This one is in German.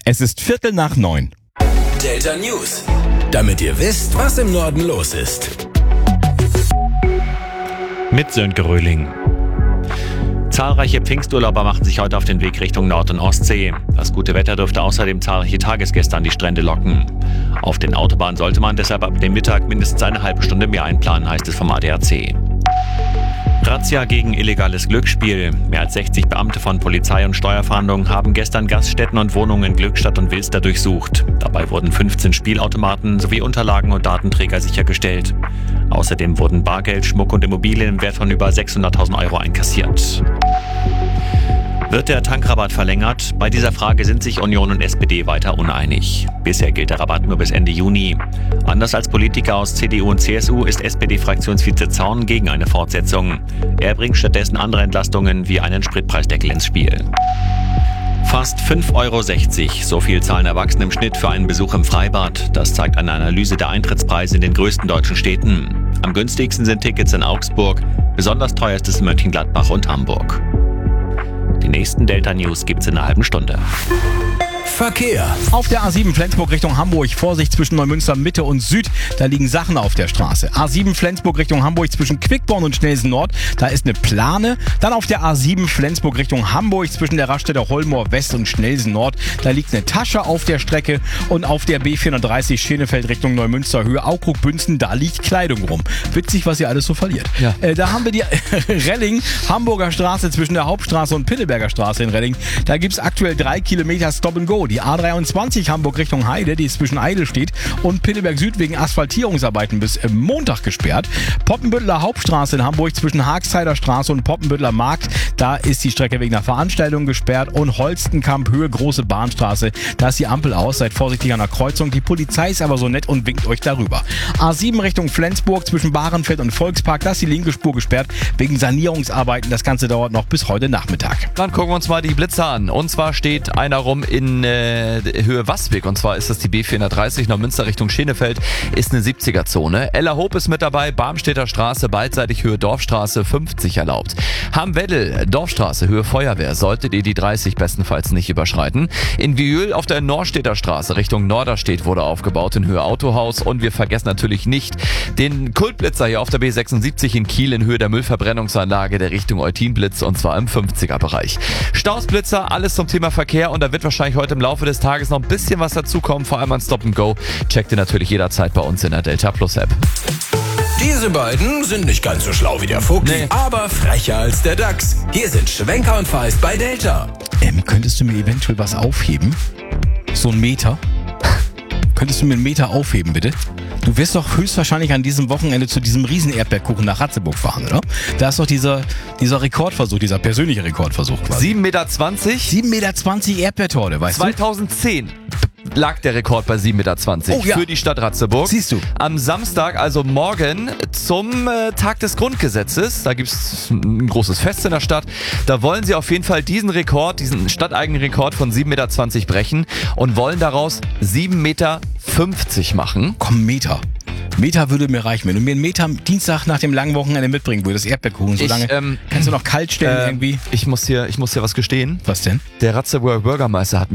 Es ist 8:45. Delta News. Damit ihr wisst, was im Norden los ist. Mit Sönke Röhling. Zahlreiche Pfingsturlauber machen sich heute auf den Weg Richtung Nord- und Ostsee. Das gute Wetter dürfte außerdem zahlreiche Tagesgäste an die Strände locken. Auf den Autobahnen sollte man deshalb ab dem Mittag mindestens eine halbe Stunde mehr einplanen, heißt es vom ADAC. Razzia gegen illegales Glücksspiel. Mehr als 60 Beamte von Polizei und Steuerfahndung haben gestern Gaststätten und Wohnungen in Glückstadt und Wilster durchsucht. Dabei wurden 15 Spielautomaten sowie Unterlagen und Datenträger sichergestellt. Außerdem wurden Bargeld, Schmuck und Immobilien im Wert von über 600.000 Euro einkassiert. Wird der Tankrabatt verlängert? Bei dieser Frage sind sich Union und SPD weiter uneinig. Bisher gilt der Rabatt nur bis Ende Juni. Anders als Politiker aus CDU und CSU ist SPD-Fraktionsvize Zorn gegen eine Fortsetzung. Er bringt stattdessen andere Entlastungen wie einen Spritpreisdeckel ins Spiel. Fast 5,60 €, so viel zahlen Erwachsene im Schnitt für einen Besuch im Freibad. Das zeigt eine Analyse der Eintrittspreise in den größten deutschen Städten. Am günstigsten sind Tickets in Augsburg, besonders teuer ist es in Mönchengladbach und Hamburg. Die nächsten Delta News gibt's in einer halben Stunde. Verkehr. Auf der A7 Flensburg Richtung Hamburg, Vorsicht zwischen Neumünster Mitte und Süd, da liegen Sachen auf der Straße. A7 Flensburg Richtung Hamburg zwischen Quickborn und Schnelsen Nord, da ist eine Plane. Dann auf der A7 Flensburg Richtung Hamburg zwischen der Raststätte Holmoor West und Schnelsen Nord, da liegt eine Tasche auf der Strecke. Und auf der B430 Schenefeld Richtung Neumünster Höhe Aukrug-Bünzen, da liegt Kleidung rum. Witzig, was ihr alles so verliert. Ja. Da haben wir die Relling, Hamburger Straße zwischen der Hauptstraße und Pinneberger Straße in Relling. Da gibt's aktuell 3 Kilometer Stop and Go. Die A23 Hamburg Richtung Heide, die zwischen Eidelstedt und Pinneberg Süd wegen Asphaltierungsarbeiten bis Montag gesperrt. Poppenbütteler Hauptstraße in Hamburg zwischen Haagstheider Straße und Poppenbütteler Markt, da ist die Strecke wegen einer Veranstaltung gesperrt. Und Holstenkamp Höhe Große Bahnstraße, da ist die Ampel aus, seid vorsichtig an der Kreuzung. Die Polizei ist aber so nett und winkt euch darüber. A7 Richtung Flensburg zwischen Bahrenfeld und Volkspark, da ist die linke Spur gesperrt wegen Sanierungsarbeiten. Das Ganze dauert noch bis heute Nachmittag. Dann gucken wir uns mal die Blitzer an. Und zwar steht einer rum in Höhe Wasweg. Und zwar ist das die B430 Neumünster Richtung Schenefeld. Ist eine 70er-Zone. Ellerhoop ist mit dabei. Barmstädter Straße, beidseitig Höhe Dorfstraße 50 erlaubt. Hamweddel, Dorfstraße, Höhe Feuerwehr. Solltet ihr die 30 bestenfalls nicht überschreiten. In Viöl auf der Norstedter Straße Richtung Norderstedt wurde aufgebaut in Höhe Autohaus. Und wir vergessen natürlich nicht den Kultblitzer hier auf der B76 in Kiel in Höhe der Müllverbrennungsanlage der Richtung Eutinblitz, und zwar im 50er-Bereich. Stausblitzer, alles zum Thema Verkehr, und da wird wahrscheinlich heute im Laufe des Tages noch ein bisschen was dazukommen, vor allem an Stop and Go. Checkt ihr natürlich jederzeit bei uns in der Delta Plus App. Diese beiden sind nicht ganz so schlau wie der Fuchs, aber frecher als der Dachs. Hier sind Schwenker und Feist bei Delta. Könntest du mir eventuell was aufheben? So einen Meter? Könntest du mir einen Meter aufheben, bitte? Du wirst doch höchstwahrscheinlich an diesem Wochenende zu diesem riesen Erdbeerkuchen nach Ratzeburg fahren, oder? Da ist doch dieser Rekordversuch, dieser persönliche Rekordversuch quasi. 7,20 Meter. 7,20 Meter Erdbeertorte, weißt 2010 lag der Rekord bei 7,20 Meter für die Stadt Ratzeburg. Siehst du. Am Samstag, also morgen, zum Tag des Grundgesetzes, da gibt es ein großes Fest in der Stadt. Da wollen sie auf jeden Fall diesen Rekord, diesen stadteigenen Rekord von 7,20 Meter brechen und wollen daraus 7,50 Meter machen. Komm, Meter. Meter würde mir reichen. Wenn du mir einen Meter Dienstag nach dem langen Wochenende mitbringen würdest, Erdbeerkuchen, so lange kannst du noch kalt stellen irgendwie. Ich muss hier was gestehen. Was denn? Der Ratzeburger Bürgermeister hat